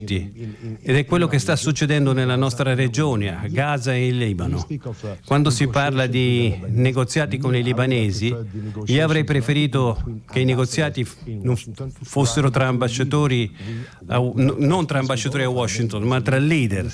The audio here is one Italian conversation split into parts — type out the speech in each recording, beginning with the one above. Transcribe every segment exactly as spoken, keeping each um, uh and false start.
ed è quello che sta succedendo nella nostra regione, a Gaza e in Libano. Quando si parla di negoziati con i libanesi, io avrei preferito che i negoziati non fossero tra ambasciatori, a, non tra ambasciatori a Washington, ma tra leader.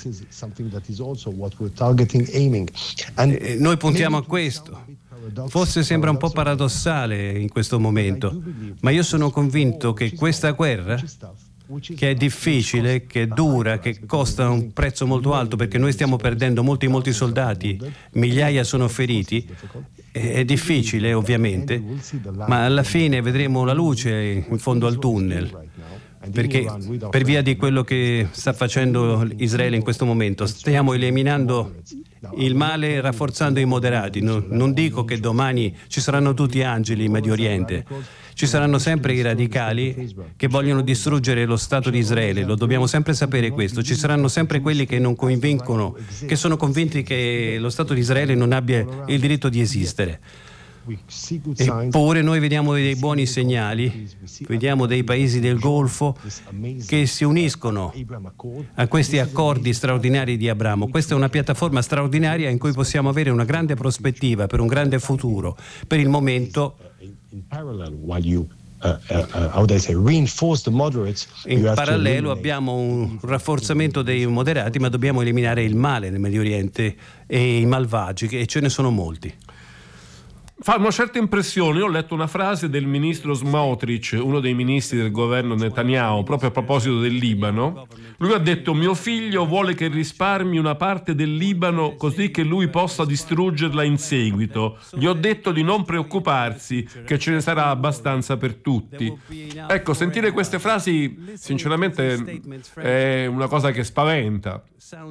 E noi puntiamo a questo. Forse sembra un po' paradossale in questo momento, ma io sono convinto che questa guerra, che è difficile, che è dura, che costa un prezzo molto alto perché noi stiamo perdendo molti molti soldati, migliaia sono feriti, è difficile ovviamente, ma alla fine vedremo la luce in fondo al tunnel, perché per via di quello che sta facendo Israele in questo momento stiamo eliminando il male rafforzando i moderati. No, non dico che domani ci saranno tutti angeli in Medio Oriente, ci saranno sempre i radicali che vogliono distruggere lo Stato di Israele, lo dobbiamo sempre sapere questo, ci saranno sempre quelli che non convincono, che sono convinti che lo Stato di Israele non abbia il diritto di esistere. Eppure noi vediamo dei buoni segnali, vediamo dei paesi del Golfo che si uniscono a questi accordi straordinari di Abramo. Questa è una piattaforma straordinaria in cui possiamo avere una grande prospettiva per un grande futuro. Per il momento in parallelo abbiamo un rafforzamento dei moderati, ma dobbiamo eliminare il male nel Medio Oriente e i malvagi, e ce ne sono molti. Fa una certa impressione. Io ho letto una frase del ministro Smotrich, uno dei ministri del governo Netanyahu, proprio a proposito del Libano. Lui ha detto: mio figlio vuole che risparmi una parte del Libano così che lui possa distruggerla in seguito. Gli ho detto di non preoccuparsi, che ce ne sarà abbastanza per tutti. Ecco, sentire queste frasi sinceramente è una cosa che spaventa.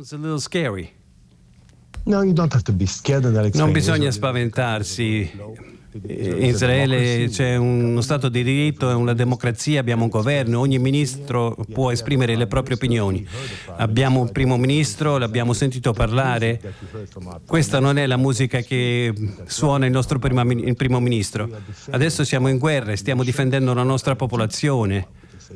Non bisogna spaventarsi. In Israele c'è uno Stato di diritto, è una democrazia, abbiamo un governo, ogni ministro può esprimere le proprie opinioni. Abbiamo un primo ministro, l'abbiamo sentito parlare. Questa non è la musica che suona il nostro prima, il primo ministro. Adesso siamo in guerra e stiamo difendendo la nostra popolazione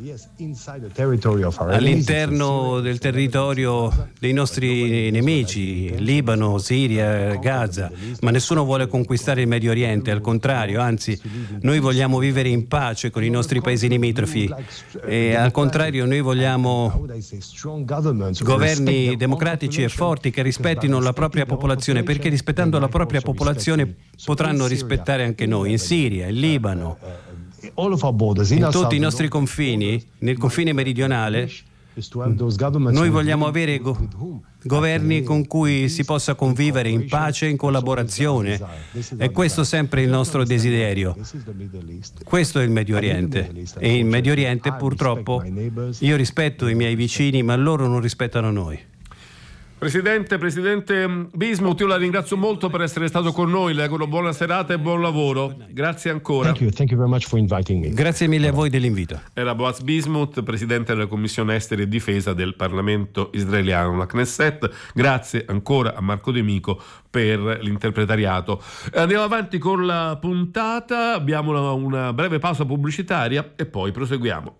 all'interno del territorio dei nostri nemici, Libano, Siria, Gaza, ma nessuno vuole conquistare il Medio Oriente, al contrario, anzi noi vogliamo vivere in pace con i nostri paesi limitrofi e al contrario noi vogliamo governi democratici e forti che rispettino la propria popolazione, perché rispettando la propria popolazione potranno rispettare anche noi in Siria, in Libano, in tutti i nostri confini, nel confine meridionale. Noi vogliamo avere go- governi con cui si possa convivere in pace e in collaborazione. E questo è sempre il nostro desiderio. Questo è il Medio Oriente. E in Medio Oriente purtroppo io rispetto i miei vicini, ma loro non rispettano noi. Presidente, Presidente Bismuth, io la ringrazio molto per essere stato con noi, le auguro buona serata e buon lavoro. Grazie ancora. Thank you. Thank you very much for inviting me. Grazie mille a voi dell'invito. Era Boaz Bismuth, Presidente della Commissione Esteri e Difesa del Parlamento israeliano, la Knesset. Grazie ancora a Marco De Mico per l'interpretariato. Andiamo avanti con la puntata, abbiamo una, una breve pausa pubblicitaria e poi proseguiamo.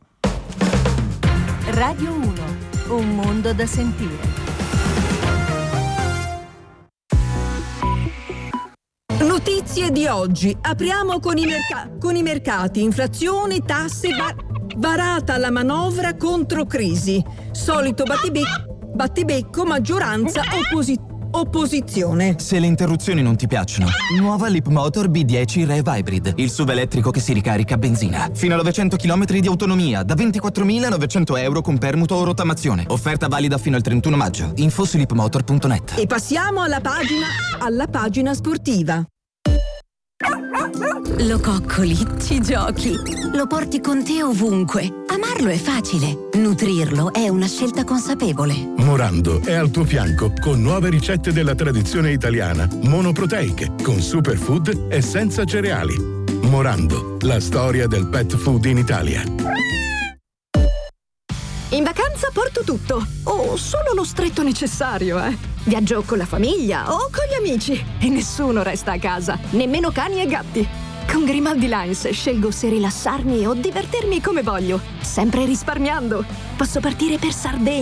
Radio uno, un mondo da sentire. Notizie di oggi. Apriamo con i, merc- con i mercati. Inflazione, tasse, bar- varata la manovra contro crisi. Solito battibecco, battibecco maggioranza, opposi- opposizione. Se le interruzioni non ti piacciono, nuova Leapmotor B dieci Rev Hybrid, il S U V elettrico che si ricarica a benzina. Fino a novecento chilometri di autonomia, da ventiquattromilanovecento euro con permuto o rottamazione. Offerta valida fino al trentuno maggio. Info su leapmotor punto net. E passiamo alla pagina, alla pagina sportiva. Lo coccoli, ci giochi, lo porti con te ovunque. Amarlo è facile, nutrirlo è una scelta consapevole. Morando è al tuo fianco con nuove ricette della tradizione italiana, monoproteiche, con superfood e senza cereali. Morando, la storia del pet food in Italia. In vacanza porto tutto, o solo lo stretto necessario, eh. Viaggio con la famiglia o con gli amici e nessuno resta a casa, nemmeno cani e gatti. Con Grimaldi Lines scelgo se rilassarmi o divertirmi come voglio, sempre risparmiando. Posso partire per Sardegna.